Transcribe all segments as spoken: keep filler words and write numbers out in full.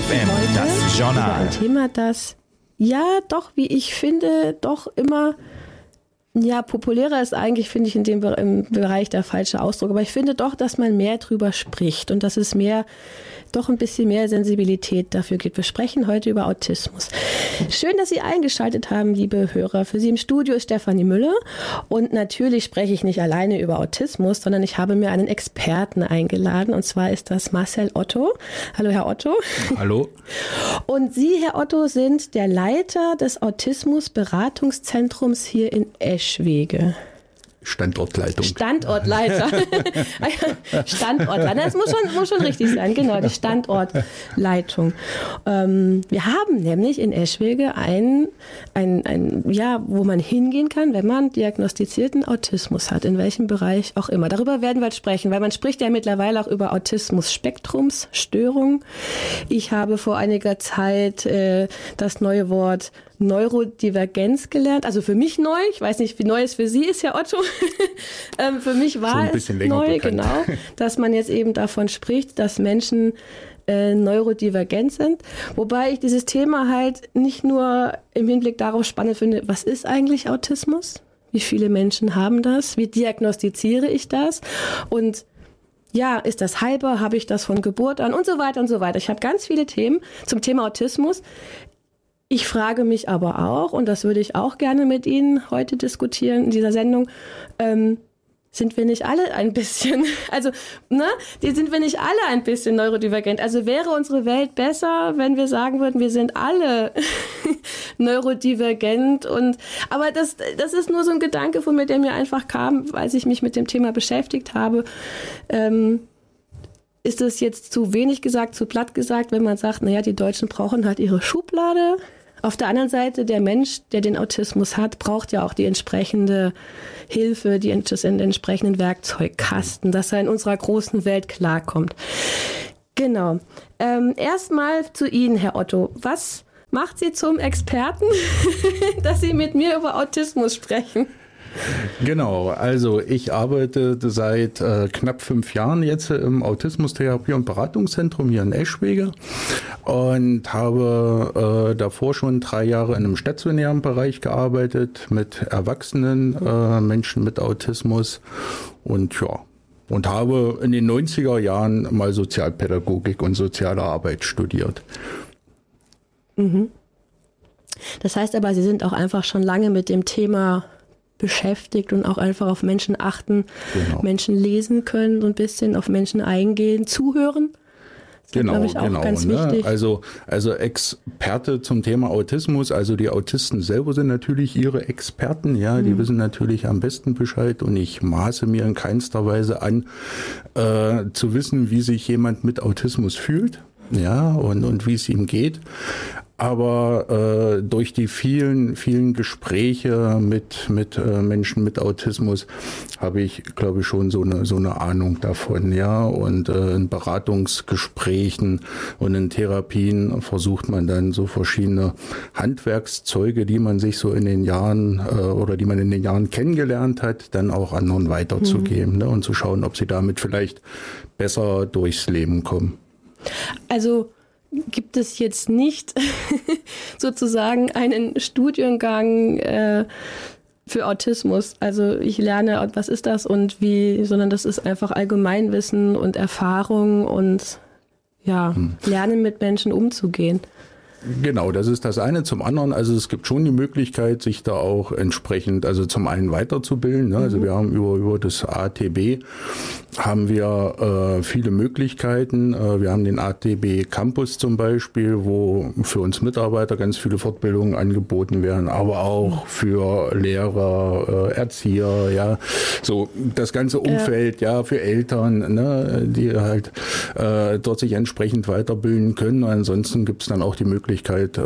F M, das Journal. Ein Thema, das ja doch, wie ich finde, doch immer ja populärer ist eigentlich, finde ich, in dem im Bereich der falsche Ausdruck. Aber ich finde doch, dass man mehr drüber spricht und dass es mehr, doch ein bisschen mehr Sensibilität dafür gibt. Wir sprechen heute über Autismus. Schön, dass Sie eingeschaltet haben, liebe Hörer. Für Sie im Studio ist Stefanie Müller. Und natürlich spreche ich nicht alleine über Autismus, sondern ich habe mir einen Experten eingeladen. Und zwar ist das Marcel Otto. Hallo, Herr Otto. Hallo. Und Sie, Herr Otto, sind der Leiter des Autismus-Beratungszentrums hier in Eschwege. Standortleitung. Standortleiter. Standortleiter. Das muss schon, muss schon richtig sein, genau, die Standortleitung. Ähm, wir haben nämlich in Eschwege ein, ein, ein, ja, wo man hingehen kann, wenn man diagnostizierten Autismus hat, in welchem Bereich auch immer. Darüber werden wir jetzt sprechen, weil man spricht ja mittlerweile auch über Autismus-Spektrumsstörung. Ich habe vor einiger Zeit äh, das neue Wort Neurodivergenz gelernt, also für mich neu, ich weiß nicht, wie neu es für Sie ist, Herr Otto. ähm, für mich war es neu, bekannt. Genau, dass man jetzt eben davon spricht, dass Menschen äh, neurodivergent sind, wobei ich dieses Thema halt nicht nur im Hinblick darauf spannend finde, was ist eigentlich Autismus? Wie viele Menschen haben das? Wie diagnostiziere ich das? Und ja, ist das halber? Habe ich das von Geburt an? Und so weiter und so weiter. Ich habe ganz viele Themen zum Thema Autismus. Ich frage mich aber auch, und das würde ich auch gerne mit Ihnen heute diskutieren in dieser Sendung, ähm, sind wir nicht alle ein bisschen, also, ne, die sind wir nicht alle ein bisschen neurodivergent? Also wäre unsere Welt besser, wenn wir sagen würden, wir sind alle neurodivergent und, aber das, das ist nur so ein Gedanke von mir, der mir einfach kam, als ich mich mit dem Thema beschäftigt habe. Ähm, Ist es jetzt zu wenig gesagt, zu platt gesagt, wenn man sagt, naja, die Deutschen brauchen halt ihre Schublade? Auf der anderen Seite, der Mensch, der den Autismus hat, braucht ja auch die entsprechende Hilfe, die, den entsprechenden Werkzeugkasten, dass er in unserer großen Welt klarkommt. Genau. Ähm, erstmal zu Ihnen, Herr Otto. Was macht Sie zum Experten, dass Sie mit mir über Autismus sprechen? Genau, also ich arbeite seit äh, knapp fünf Jahren jetzt im Autismustherapie- und Beratungszentrum hier in Eschwege und habe äh, davor schon drei Jahre in einem stationären Bereich gearbeitet mit erwachsenen äh, Menschen mit Autismus und ja, und habe in den neunziger Jahren mal Sozialpädagogik und soziale Arbeit studiert. Mhm. Das heißt aber, Sie sind auch einfach schon lange mit dem Thema beschäftigt und auch einfach auf Menschen achten, genau. Menschen lesen können, so ein bisschen auf Menschen eingehen, zuhören. Das genau, ist, ich, auch genau. Ganz ne? wichtig. Also, also Experte zum Thema Autismus, also die Autisten selber sind natürlich ihre Experten, ja, die mhm. wissen natürlich am besten Bescheid und ich maße mir in keinster Weise an, äh, zu wissen, wie sich jemand mit Autismus fühlt, ja, und, und wie es ihm geht. Aber äh, durch die vielen, vielen Gespräche mit mit äh, Menschen mit Autismus habe ich, glaube ich, schon so eine so eine Ahnung davon, ja. Und äh, in Beratungsgesprächen und in Therapien versucht man dann so verschiedene Handwerkszeuge, die man sich so in den Jahren äh, oder die man in den Jahren kennengelernt hat, dann auch anderen weiterzugeben, mhm. ne, und zu schauen, ob sie damit vielleicht besser durchs Leben kommen. Also gibt es jetzt nicht sozusagen einen Studiengang äh, für Autismus. Also ich lerne, was ist das und wie, sondern das ist einfach Allgemeinwissen und Erfahrung und ja, hm. Lernen mit Menschen umzugehen. Genau, das ist das eine. Zum anderen, also es gibt schon die Möglichkeit, sich da auch entsprechend, also zum einen weiterzubilden. Ne? Also mhm. wir haben über, über das A T B haben wir äh, viele Möglichkeiten. Äh, wir haben den A T B Campus zum Beispiel, wo für uns Mitarbeiter ganz viele Fortbildungen angeboten werden, aber auch für Lehrer, äh, Erzieher, ja, so das ganze Umfeld, ja, ja für Eltern, ne, die halt äh, dort sich entsprechend weiterbilden können. Ansonsten gibt es dann auch die Möglichkeit,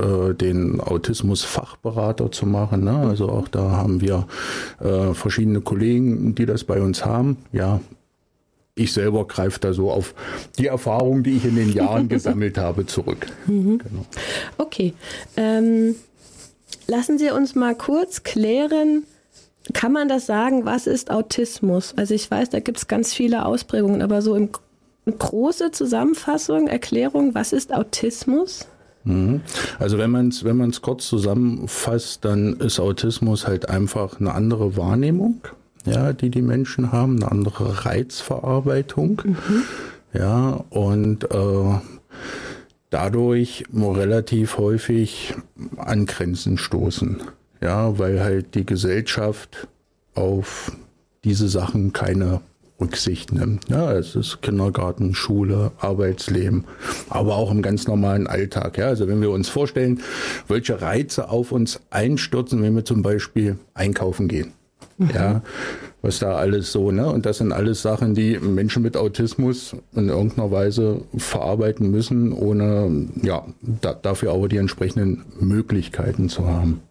den Autismus-Fachberater zu machen. Ne? Also auch da haben wir äh, verschiedene Kollegen, die das bei uns haben. Ja, ich selber greife da so auf die Erfahrung, die ich in den Jahren gesammelt habe, zurück. Mhm. Genau. Okay. Ähm, lassen Sie uns mal kurz klären, kann man das sagen, was ist Autismus? Also ich weiß, da gibt es ganz viele Ausprägungen, aber so im eine große Zusammenfassung, Erklärung, was ist Autismus? Also wenn man es wenn man es kurz zusammenfasst, dann ist Autismus halt einfach eine andere Wahrnehmung, ja, die die Menschen haben, eine andere Reizverarbeitung, mhm. ja, und äh, dadurch relativ häufig an Grenzen stoßen, ja, weil halt die Gesellschaft auf diese Sachen keine Rücksicht nimmt. Ja, es ist Kindergarten, Schule, Arbeitsleben, aber auch im ganz normalen Alltag. Ja, also wenn wir uns vorstellen, welche Reize auf uns einstürzen, wenn wir zum Beispiel einkaufen gehen. Mhm. Ja, was da alles so, ne? Und das sind alles Sachen, die Menschen mit Autismus in irgendeiner Weise verarbeiten müssen, ohne ja, da, dafür aber die entsprechenden Möglichkeiten zu haben.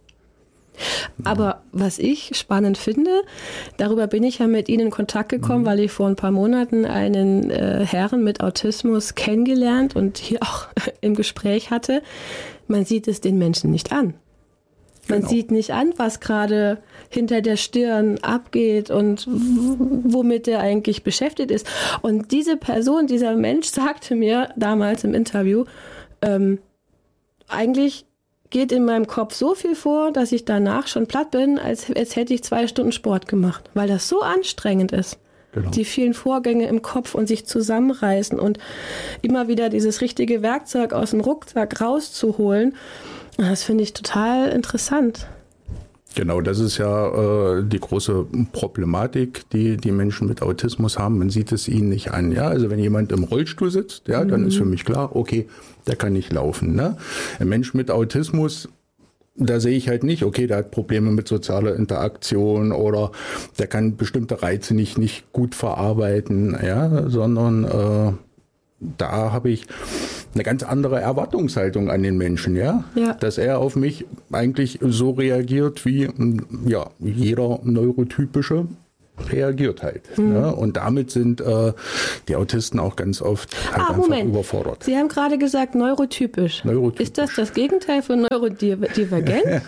Aber was ich spannend finde, darüber bin ich ja mit Ihnen in Kontakt gekommen, mhm. weil ich vor ein paar Monaten einen äh, Herrn mit Autismus kennengelernt und hier auch im Gespräch hatte. Man sieht es den Menschen nicht an. Man genau. sieht nicht an, was gerade hinter der Stirn abgeht und womit er eigentlich beschäftigt ist. Und diese Person, dieser Mensch sagte mir damals im Interview, ähm, eigentlich geht in meinem Kopf so viel vor, dass ich danach schon platt bin, als, als hätte ich zwei Stunden Sport gemacht, weil das so anstrengend ist. Genau. Die vielen Vorgänge im Kopf und sich zusammenreißen und immer wieder dieses richtige Werkzeug aus dem Rucksack rauszuholen. Das finde ich total interessant. Genau, das ist ja äh, die große Problematik, die die Menschen mit Autismus haben. Man sieht es ihnen nicht an. Ja, also wenn jemand im Rollstuhl sitzt, ja, dann mhm. ist für mich klar, okay, der kann nicht laufen. Ne? Ein Mensch mit Autismus, da sehe ich halt nicht, okay, der hat Probleme mit sozialer Interaktion oder der kann bestimmte Reize nicht nicht gut verarbeiten, ja, sondern äh, da habe ich eine ganz andere Erwartungshaltung an den Menschen, ja? ja, dass er auf mich eigentlich so reagiert, wie ja, jeder Neurotypische reagiert halt. Mhm. Ja? Und damit sind äh, die Autisten auch ganz oft halt ah, einfach Moment. überfordert. Sie haben gerade gesagt neurotypisch. neurotypisch. Ist das das Gegenteil von neurodivergent?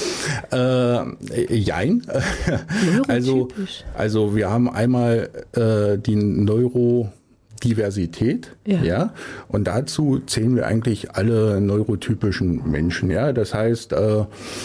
äh, jein. also, also wir haben einmal äh, die Neuro Diversität, ja. ja, und dazu zählen wir eigentlich alle neurotypischen Menschen, ja, das heißt, äh,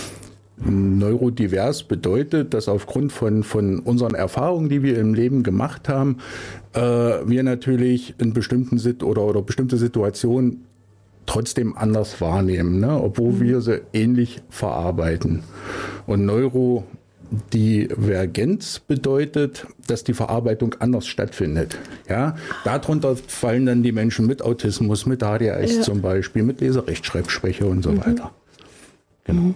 neurodivers bedeutet, dass aufgrund von, von unseren Erfahrungen, die wir im Leben gemacht haben, äh, wir natürlich in bestimmten Sit- oder, oder bestimmte Situationen trotzdem anders wahrnehmen, ne, obwohl mhm. wir sie ähnlich verarbeiten. Und Neuro Divergenz bedeutet, dass die Verarbeitung anders stattfindet. Ja, darunter fallen dann die Menschen mit Autismus, mit A D H S ja. zum Beispiel, mit Leserechtschreibschwäche und so mhm. weiter. Genau.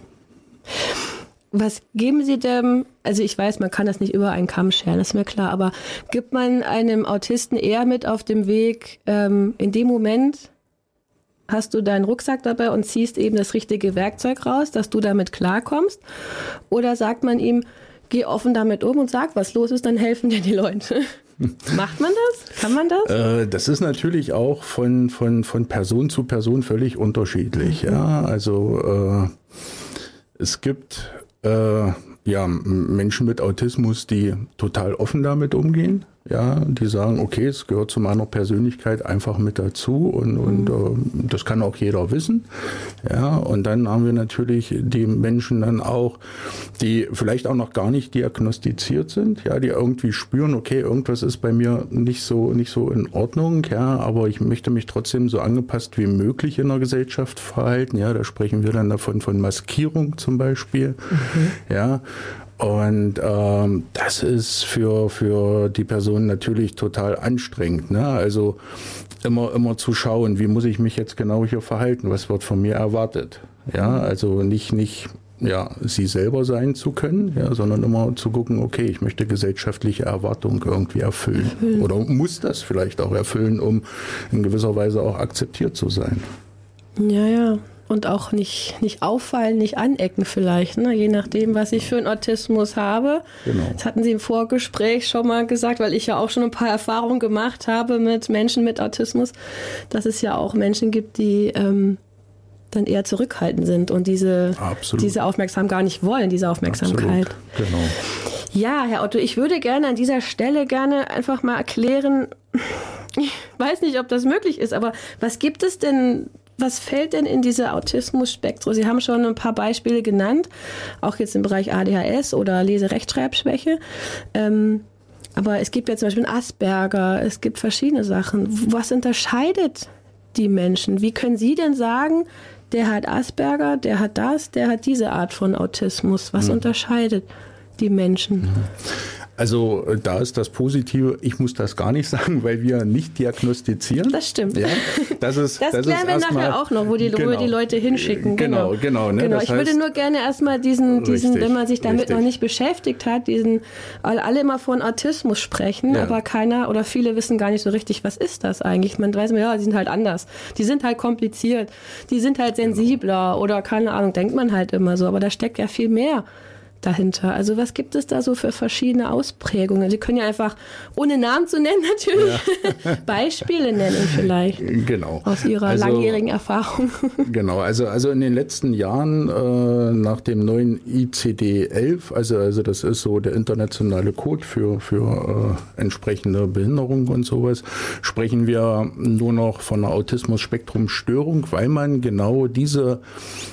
Was geben Sie dem, also ich weiß, man kann das nicht über einen Kamm scheren, das ist mir klar, aber gibt man einem Autisten eher mit auf dem Weg, ähm, in dem Moment hast du deinen Rucksack dabei und ziehst eben das richtige Werkzeug raus, dass du damit klarkommst? Oder sagt man ihm, geh offen damit um und sag, was los ist, dann helfen dir die Leute? Macht man das? Kann man das? Äh, das ist natürlich auch von, von, von Person zu Person völlig unterschiedlich. Mhm. Ja, also äh, es gibt äh, ja, Menschen mit Autismus, die total offen damit umgehen. Ja, die sagen, okay, es gehört zu meiner Persönlichkeit einfach mit dazu und, und äh, das kann auch jeder wissen. Ja, und dann haben wir natürlich die Menschen dann auch, die vielleicht auch noch gar nicht diagnostiziert sind, ja, die irgendwie spüren, okay, irgendwas ist bei mir nicht so, nicht so in Ordnung, ja, aber ich möchte mich trotzdem so angepasst wie möglich in der Gesellschaft verhalten. Ja, da sprechen wir dann davon von Maskierung zum Beispiel. Mhm. Ja. Und ähm, das ist für, für die Person natürlich total anstrengend, ne? Also immer, immer zu schauen, wie muss ich mich jetzt genau hier verhalten, was wird von mir erwartet. Ja, also nicht, nicht ja, sie selber sein zu können, ja, sondern immer zu gucken, okay, ich möchte gesellschaftliche Erwartungen irgendwie erfüllen. Mhm. Oder muss das vielleicht auch erfüllen, um in gewisser Weise auch akzeptiert zu sein. Ja, ja. Und auch nicht, nicht auffallen, nicht anecken vielleicht, ne? Je nachdem, was ich für einen Autismus habe. Genau. Das hatten Sie im Vorgespräch schon mal gesagt, weil ich ja auch schon ein paar Erfahrungen gemacht habe mit Menschen mit Autismus, dass es ja auch Menschen gibt, die ähm, dann eher zurückhaltend sind und diese, diese Aufmerksamkeit gar nicht wollen, diese Aufmerksamkeit. Absolut. Genau. Ja, Herr Otto, ich würde gerne an dieser Stelle gerne einfach mal erklären, Ich weiß nicht, ob das möglich ist, aber was gibt es denn, was fällt denn in diese Autismus-Spektrum? Sie haben schon ein paar Beispiele genannt, auch jetzt im Bereich A D H S oder Lese-Rechtschreibschwäche. Ähm, aber es gibt ja zum Beispiel Asperger, es gibt verschiedene Sachen. Was unterscheidet die Menschen? Wie können Sie denn sagen, der hat Asperger, der hat das, der hat diese Art von Autismus? Was mhm. unterscheidet die Menschen? Also da ist das Positive, ich muss das gar nicht sagen, weil wir nicht diagnostizieren. Das stimmt. Ja, das ist, das, das klären wir nachher mal, auch noch, wo, die, genau, wo wir die Leute hinschicken. Genau, genau. genau, ne, genau. das Ich heißt, würde nur gerne erstmal diesen, diesen richtig, wenn man sich damit richtig. noch nicht beschäftigt hat, diesen, alle immer von Autismus sprechen, ja. aber keiner oder viele wissen gar nicht so richtig, was ist das eigentlich. Man weiß immer, ja, die sind halt anders. Die sind halt kompliziert, die sind halt sensibler genau. oder keine Ahnung, denkt man halt immer so. Aber da steckt ja viel mehr dahinter. Also was gibt es da so für verschiedene Ausprägungen? Sie können ja einfach, ohne Namen zu nennen natürlich, ja. Beispiele nennen vielleicht. Genau. Aus Ihrer also, langjährigen Erfahrung. Genau, also, also in den letzten Jahren äh, nach dem neuen I C D elf, also, also das ist so der internationale Code für, für äh, entsprechende Behinderung und sowas, sprechen wir nur noch von einer Autismus-Spektrum-Störung, weil man genau diese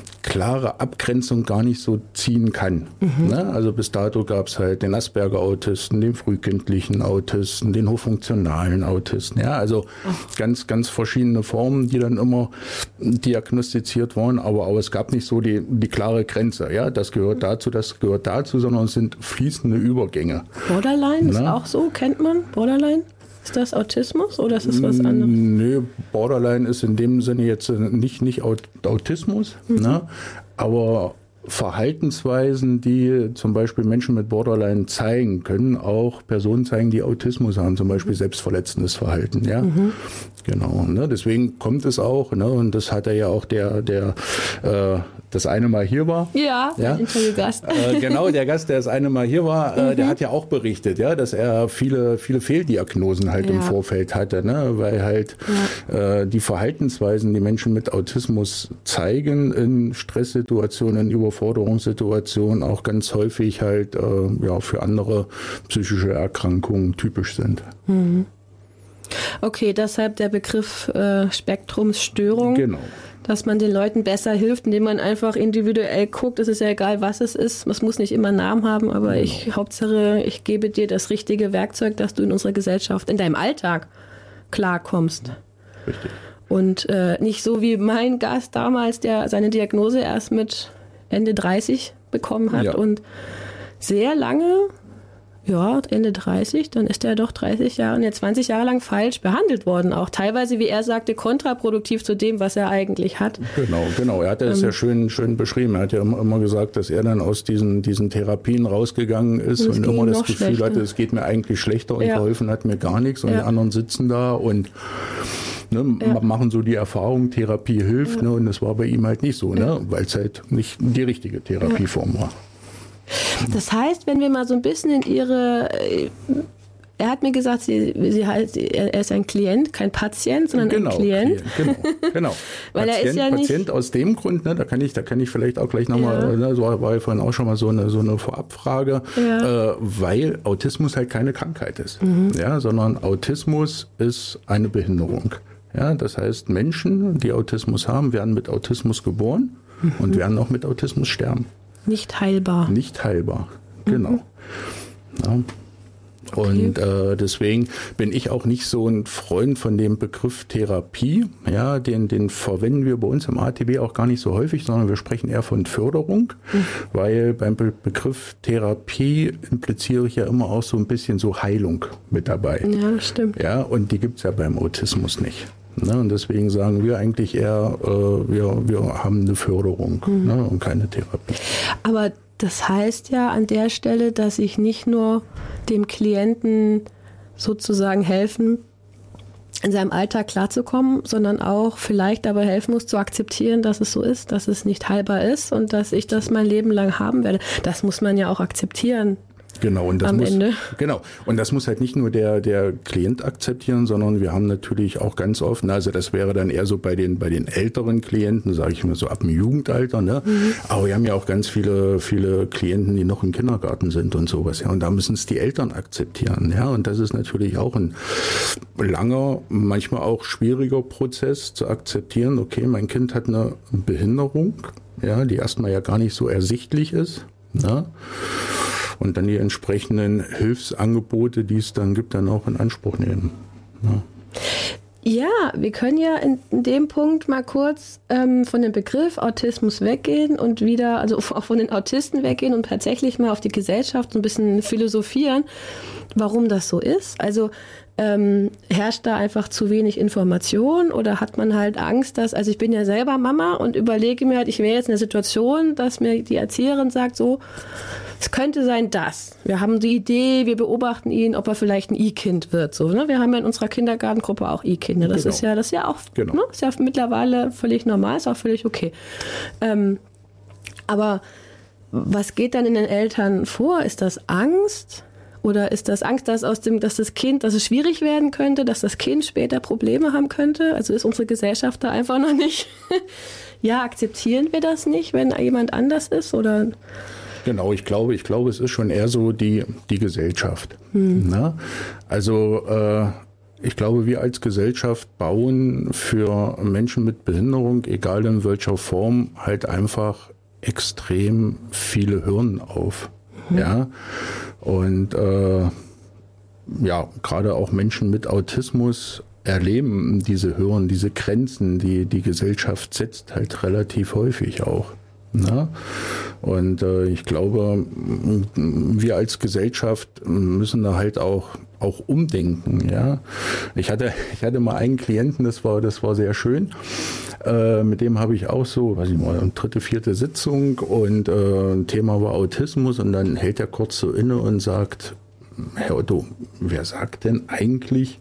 klare Abgrenzung gar nicht so ziehen kann. Mhm. Ne? Also bis dato gab es halt den Asperger-Autisten, den frühkindlichen Autisten, den hochfunktionalen Autisten. Ja, also Ach. ganz, ganz verschiedene Formen, die dann immer diagnostiziert wurden, aber, aber es gab nicht so die, die klare Grenze. Ja, das gehört dazu, das gehört dazu, sondern es sind fließende Übergänge. Borderline ne? ist auch so, kennt man Borderline? Ist das Autismus oder ist das was anderes? Nö, Borderline ist in dem Sinne jetzt nicht, nicht Autismus, mhm. ne? Aber Verhaltensweisen, die zum Beispiel Menschen mit Borderline zeigen, können auch Personen zeigen, die Autismus haben, zum Beispiel selbstverletzendes Verhalten. Ja, mhm. genau. Ne? Deswegen kommt es auch, ne? Und das hat er ja auch der, der äh, das eine Mal hier war. Ja, ja? Der Interviewgast. Äh, genau, der Gast, der das eine Mal hier war, äh, mhm. der hat ja auch berichtet, ja, dass er viele, viele Fehldiagnosen halt ja. im Vorfeld hatte, ne? Weil halt ja. äh, die Verhaltensweisen, die Menschen mit Autismus zeigen in Stresssituationen, in Überforderungssituationen auch ganz häufig halt äh, ja, für andere psychische Erkrankungen typisch sind. Mhm. Okay, deshalb der Begriff äh, Spektrumsstörung. Genau. Dass man den Leuten besser hilft, indem man einfach individuell guckt. Es ist ja egal, was es ist. Es muss nicht immer einen Namen haben, aber genau. ich, Hauptsache, ich gebe dir das richtige Werkzeug, dass du in unserer Gesellschaft, in deinem Alltag klarkommst. Richtig. Und äh, nicht so wie mein Gast damals, der seine Diagnose erst mit Ende dreißig bekommen hat ja. und sehr lange, ja, Ende dreißig, dann ist er doch dreißig Jahre, ne, zwanzig Jahre lang falsch behandelt worden. Auch teilweise, wie er sagte, kontraproduktiv zu dem, was er eigentlich hat. Genau, genau. Er hat das ähm, ja schön, schön beschrieben. Er hat ja immer, immer gesagt, dass er dann aus diesen, diesen Therapien rausgegangen ist und immer das Gefühl schlechter. hatte, es geht mir eigentlich schlechter und ja. geholfen hat mir gar nichts und ja. die anderen sitzen da und Ne, ja. machen so die Erfahrung, Therapie hilft, ja. ne, und das war bei ihm halt nicht so, ne, weil es halt nicht die richtige Therapieform ja. war. Das heißt, wenn wir mal so ein bisschen in Ihre, er hat mir gesagt, sie, sie halt, er ist ein Klient, kein Patient, sondern genau, ein Klient. Klient. Genau, genau. Weil Patient, er ist ja nicht Patient aus dem Grund, ne, da kann ich, da kann ich vielleicht auch gleich nochmal, ja. ne, so war ja vorhin auch schon mal so eine, so eine Vorabfrage, ja. äh, weil Autismus halt keine Krankheit ist, mhm. ja, sondern Autismus ist eine Behinderung. Ja, das heißt, Menschen, die Autismus haben, werden mit Autismus geboren mhm. und werden auch mit Autismus sterben. Nicht heilbar. Nicht heilbar, genau. Mhm. Ja. Okay. Und äh, deswegen bin ich auch nicht so ein Freund von dem Begriff Therapie. Ja, den, den verwenden wir bei uns im A T B auch gar nicht so häufig, sondern wir sprechen eher von Förderung, mhm. weil beim Be- Begriff Therapie impliziere ich ja immer auch so ein bisschen so Heilung mit dabei. Ja, das stimmt. Ja, und die gibt es ja beim Autismus nicht. Ne, und deswegen sagen wir eigentlich eher, äh, wir, wir haben eine Förderung mhm. ne, und keine Therapie. Aber das heißt ja an der Stelle, dass ich nicht nur dem Klienten sozusagen helfen, in seinem Alltag klarzukommen, sondern auch vielleicht dabei helfen muss, zu akzeptieren, dass es so ist, dass es nicht heilbar ist und dass ich das mein Leben lang haben werde. Das muss man ja auch akzeptieren. Genau, und das am muss, Ende. Genau, und das muss halt nicht nur der, der Klient akzeptieren, sondern wir haben natürlich auch ganz oft, also das wäre dann eher so bei den, bei den älteren Klienten, sage ich mal so ab dem Jugendalter, ne? Mhm. Aber wir haben ja auch ganz viele, viele Klienten, die noch im Kindergarten sind und sowas, ja, und da müssen es die Eltern akzeptieren, ja, und das ist natürlich auch ein langer, manchmal auch schwieriger Prozess zu akzeptieren, okay, mein Kind hat eine Behinderung, ja, die erstmal ja gar nicht so ersichtlich ist, ne? Und dann die entsprechenden Hilfsangebote, die es dann gibt, dann auch in Anspruch nehmen. Ja, ja, wir können ja in, in dem Punkt mal kurz ähm, von dem Begriff Autismus weggehen und wieder, also auch von den Autisten weggehen und tatsächlich mal auf die Gesellschaft so ein bisschen philosophieren, warum das so ist. Also ähm, herrscht da einfach zu wenig Information oder hat man halt Angst, dass, also ich bin ja selber Mama und überlege mir halt, ich wäre jetzt in der Situation, dass mir die Erzieherin sagt, so, es könnte sein, dass. Wir haben die Idee, wir beobachten ihn, ob er vielleicht ein I-Kind wird. So, ne? Wir haben ja in unserer Kindergartengruppe auch I-Kinder. Das genau. ist ja, das ist ja auch, genau. ne? Ist ja mittlerweile völlig normal, ist auch völlig okay. Ähm, aber was geht dann in den Eltern vor? Ist das Angst? Oder ist das Angst, dass aus dem, dass das Kind, dass es schwierig werden könnte, dass das Kind später Probleme haben könnte? Also ist unsere Gesellschaft da einfach noch nicht? Ja, akzeptieren wir das nicht, wenn jemand anders ist? Oder? Genau, ich glaube, ich glaube, es ist schon eher so die, die Gesellschaft. Hm. Na? Also äh, ich glaube, wir als Gesellschaft bauen für Menschen mit Behinderung, egal in welcher Form, halt einfach extrem viele Hürden auf. Hm. Ja, und äh, ja, gerade auch Menschen mit Autismus erleben diese Hürden, diese Grenzen, die die Gesellschaft setzt, halt relativ häufig auch. Na? Und äh, ich glaube, wir als Gesellschaft müssen da halt auch auch umdenken. Ja, ich hatte ich hatte mal einen Klienten, das war das war sehr schön. Äh, mit dem habe ich auch so, weiß ich mal, eine dritte, vierte Sitzung und äh, ein Thema war Autismus und dann hält er kurz so inne und sagt: Herr Otto, wer sagt denn eigentlich,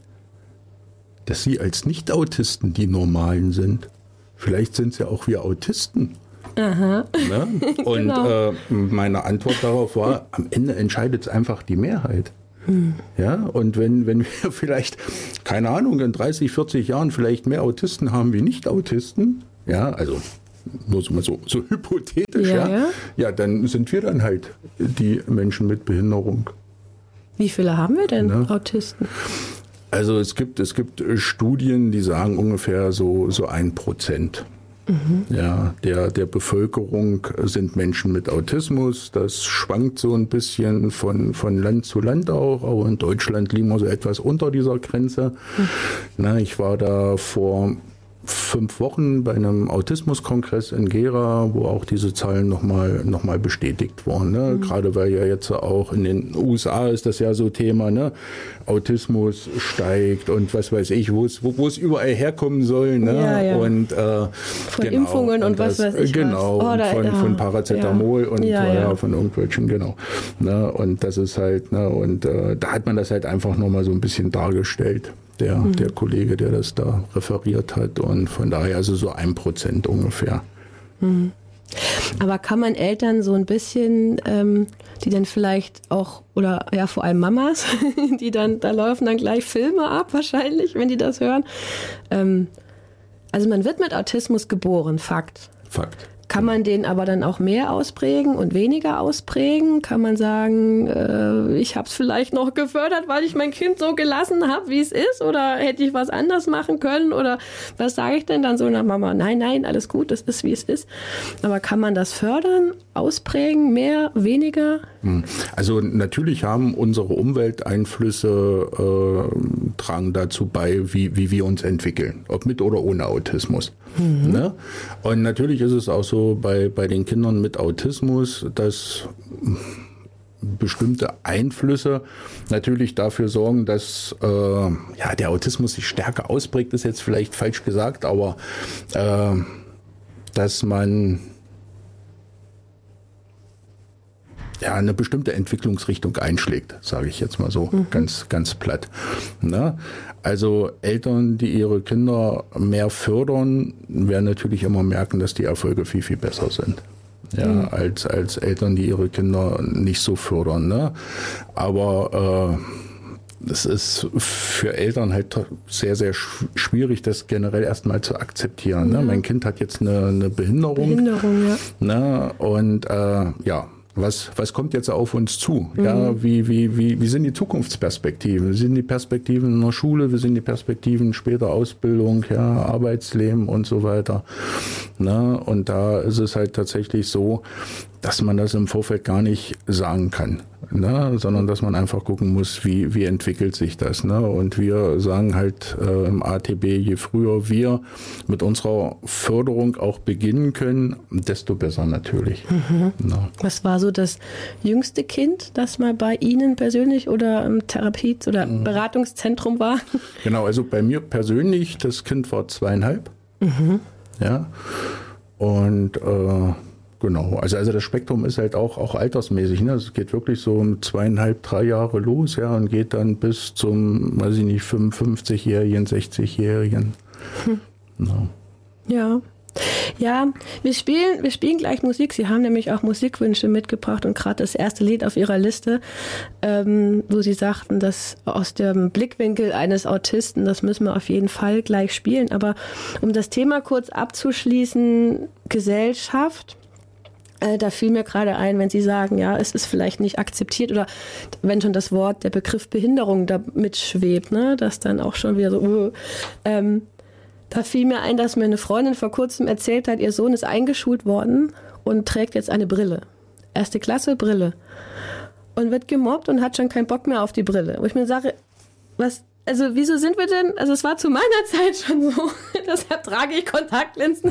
dass Sie als Nicht-Autisten die Normalen sind? Vielleicht sind es ja auch wir Autisten. Aha. Ne? Und genau. äh, meine Antwort darauf war, am Ende entscheidet es einfach die Mehrheit. Hm. Ja, und wenn, wenn wir vielleicht, keine Ahnung, in dreißig, vierzig Jahren vielleicht mehr Autisten haben wie Nicht-Autisten, ja, also nur so, so, so hypothetisch, ja, ja, ja, ja, dann sind wir dann halt die Menschen mit Behinderung. Wie viele haben wir denn, ne? Autisten? Also es gibt, es gibt Studien, die sagen ungefähr so, so ein Prozent. Mhm. Ja, der, der Bevölkerung sind Menschen mit Autismus. Das schwankt so ein bisschen von, von Land zu Land auch. Aber in Deutschland liegen wir so etwas unter dieser Grenze. Mhm. Na, ich war da vor fünf Wochen bei einem Autismuskongress in Gera, wo auch diese Zahlen nochmal noch mal bestätigt wurden. Ne? Mhm. Gerade weil ja jetzt auch in den U S A ist das ja so Thema, ne? Autismus steigt und was weiß ich, wo es wo, wo es überall herkommen soll. Ne? Ja, ja. Und, äh, von genau, Impfungen und, und das, was weiß ich. Genau, was. Oh, da, von, ja. von Paracetamol ja. und ja, ja, ja. von irgendwelchen, genau. Ne? Und das ist halt, ne? und äh, da hat man das halt einfach nochmal so ein bisschen dargestellt. Der, mhm. der Kollege, der das da referiert hat. Und von daher also so ein Prozent ungefähr. Mhm. Aber kann man Eltern so ein bisschen, ähm, die dann vielleicht auch, oder ja vor allem Mamas, die dann, da laufen dann gleich Filme ab wahrscheinlich, wenn die das hören. Ähm, also man wird mit Autismus geboren, Fakt. Fakt. Kann man den aber dann auch mehr ausprägen und weniger ausprägen? Kann man sagen, äh, ich habe es vielleicht noch gefördert, weil ich mein Kind so gelassen habe, wie es ist? Oder hätte ich was anders machen können? Oder was sage ich denn dann so nach Mama? Nein, nein, alles gut, das ist, wie es ist. Aber kann man das fördern, ausprägen, mehr, weniger? Also natürlich haben unsere Umwelteinflüsse äh, tragen dazu bei, wie, wie wir uns entwickeln, ob mit oder ohne Autismus. Mhm. Ne? Und natürlich ist es auch so bei, bei den Kindern mit Autismus, dass bestimmte Einflüsse natürlich dafür sorgen, dass äh, ja, der Autismus sich stärker ausprägt, ist jetzt vielleicht falsch gesagt, aber äh, dass man ja, eine bestimmte Entwicklungsrichtung einschlägt, sage ich jetzt mal so, mhm. ganz, ganz platt. Ne? Also Eltern, die ihre Kinder mehr fördern, werden natürlich immer merken, dass die Erfolge viel, viel besser sind. ja, mhm. als, als Eltern, die ihre Kinder nicht so fördern. Ne? Aber äh, es ist für Eltern halt sehr, sehr schwierig, das generell erstmal zu akzeptieren. Ja. Ne? Mein Kind hat jetzt eine, eine Behinderung. Behinderung, ja. Ne? Und äh, ja, Was, was kommt jetzt auf uns zu? Mhm. Ja, wie, wie, wie, wie sind die Zukunftsperspektiven? Wie sind die Perspektiven in der Schule? Wie sind die Perspektiven später Ausbildung, ja, Arbeitsleben und so weiter? Na, und da ist es halt tatsächlich so, dass man das im Vorfeld gar nicht sagen kann, ne? Sondern dass man einfach gucken muss, wie, wie entwickelt sich das. Ne? Und wir sagen halt äh, im A T B, je früher wir mit unserer Förderung auch beginnen können, desto besser natürlich. Mhm. Ja. Was war so das jüngste Kind, das mal bei Ihnen persönlich oder im Therapie- oder mhm. Beratungszentrum war? Genau, also bei mir persönlich, das Kind war zweieinhalb. Mhm. Ja. Und äh, genau, also, also das Spektrum ist halt auch, auch altersmäßig. Ne? Es geht wirklich so um zweieinhalb, drei Jahre los, ja, und geht dann bis zum, weiß ich nicht, fünfundfünfzigjährigen, sechzigjährigen. Hm. No. Ja. Ja, wir spielen, wir spielen gleich Musik. Sie haben nämlich auch Musikwünsche mitgebracht und gerade das erste Lied auf Ihrer Liste, ähm, wo Sie sagten, dass aus dem Blickwinkel eines Autisten, das müssen wir auf jeden Fall gleich spielen. Aber um das Thema kurz abzuschließen, Gesellschaft, äh, da fiel mir gerade ein, wenn Sie sagen, ja, es ist vielleicht nicht akzeptiert oder wenn schon das Wort, der Begriff Behinderung da mitschwebt, ne, dass dann auch schon wieder so, uh, ähm, da fiel mir ein, dass mir eine Freundin vor kurzem erzählt hat, ihr Sohn ist eingeschult worden und trägt jetzt eine Brille. Erste Klasse, Brille. Und wird gemobbt und hat schon keinen Bock mehr auf die Brille. Wo ich mir sage, was, also wieso sind wir denn, also es war zu meiner Zeit schon so, deshalb trage ich Kontaktlinsen.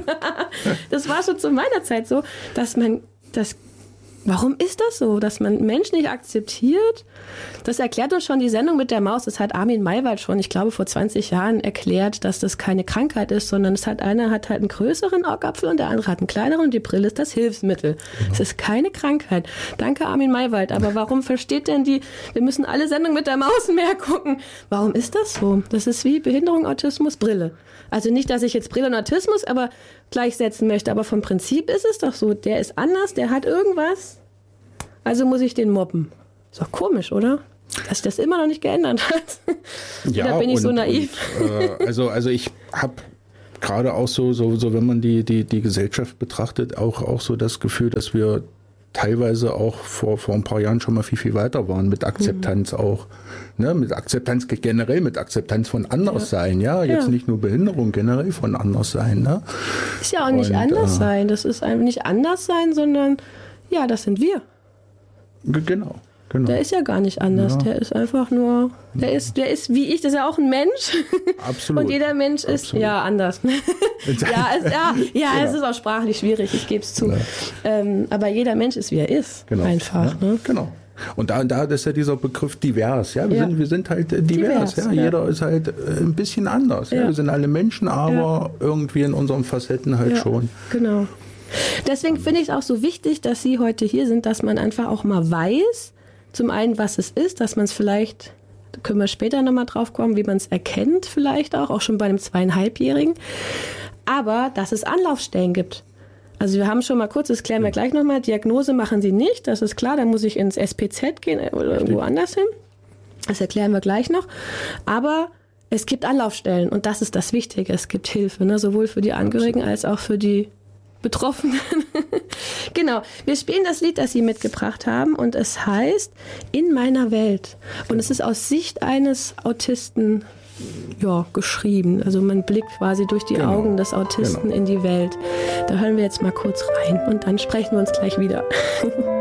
Das war schon zu meiner Zeit so, dass man das, warum ist das so, dass man Menschen nicht akzeptiert? Das erklärt uns schon die Sendung mit der Maus. Das hat Armin Maywald schon, ich glaube, vor zwanzig Jahren erklärt, dass das keine Krankheit ist, sondern es hat einer hat halt einen größeren Augapfel und der andere hat einen kleineren und die Brille ist das Hilfsmittel. Es genau. ist keine Krankheit. Danke, Armin Maywald. Aber warum versteht denn die, wir müssen alle Sendungen mit der Maus mehr gucken. Warum ist das so? Das ist wie Behinderung, Autismus, Brille. Also nicht, dass ich jetzt Brille und Autismus aber gleichsetzen möchte, aber vom Prinzip ist es doch so, der ist anders, der hat irgendwas, also muss ich den mobben. Ist doch komisch, oder? Dass sich das immer noch nicht geändert hat. Ja, da bin ich und, so naiv. Und, äh, also, also ich habe gerade auch so, so, so, wenn man die, die, die Gesellschaft betrachtet, auch, auch so das Gefühl, dass wir teilweise auch vor, vor ein paar Jahren schon mal viel, viel weiter waren mit Akzeptanz mhm. auch. Ne, mit Akzeptanz generell, mit Akzeptanz von Anderssein, ja. ja. Jetzt ja. nicht nur Behinderung, generell von Anderssein. Ne? Ist ja auch nicht und, anders äh, sein. Das ist einfach nicht anders sein, sondern ja, das sind wir. Genau. Genau. Der ist ja gar nicht anders, ja. der ist einfach nur, der ist, der ist wie ich, das ist ja auch ein Mensch. Absolut. Und jeder Mensch ist Absolut. ja anders. ja, es, ja, ja genau. es ist auch sprachlich schwierig, ich gebe es zu. Ja. Ähm, aber jeder Mensch ist, wie er ist, genau. einfach. Ja. Ne? Genau. Und da, da ist ja dieser Begriff divers. Ja? Wir, ja. Sind, wir sind halt divers. divers ja? Ja. Jeder ist halt ein bisschen anders. Ja. Ja? Wir sind alle Menschen, aber ja. irgendwie in unseren Facetten halt ja. schon. Genau. Deswegen finde ich es auch so wichtig, dass Sie heute hier sind, dass man einfach auch mal weiß, zum einen, was es ist, dass man es vielleicht, da können wir später nochmal drauf kommen, wie man es erkennt vielleicht auch, auch schon bei einem zweieinhalbjährigen, aber dass es Anlaufstellen gibt. Also wir haben schon mal kurz, das klären wir gleich nochmal, Diagnose machen Sie nicht, das ist klar, da muss ich ins S P Z gehen oder irgendwo anders hin. Das erklären wir gleich noch. Aber es gibt Anlaufstellen und das ist das Wichtige, es gibt Hilfe, ne? Sowohl für die Angehörigen als auch für die Betroffenen. Genau, wir spielen das Lied, das Sie mitgebracht haben und es heißt In meiner Welt. Und es ist aus Sicht eines Autisten ja, geschrieben. Also man blickt quasi durch die genau. Augen des Autisten genau. in die Welt. Da hören wir jetzt mal kurz rein und dann sprechen wir uns gleich wieder.